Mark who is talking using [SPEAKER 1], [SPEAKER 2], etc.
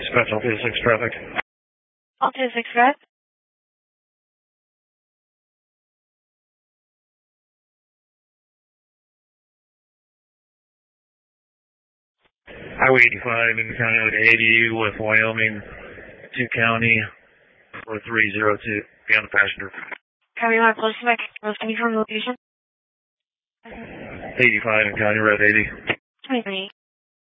[SPEAKER 1] dispatch, Altea 6 traffic.
[SPEAKER 2] Altea 6 traffic.
[SPEAKER 1] Highway 85 in County Road 80 with Wyoming 2 County 4302. Be on the passenger.
[SPEAKER 2] Copy my close to my can you confirm the location?
[SPEAKER 1] 85 in County Road 80.
[SPEAKER 2] 23.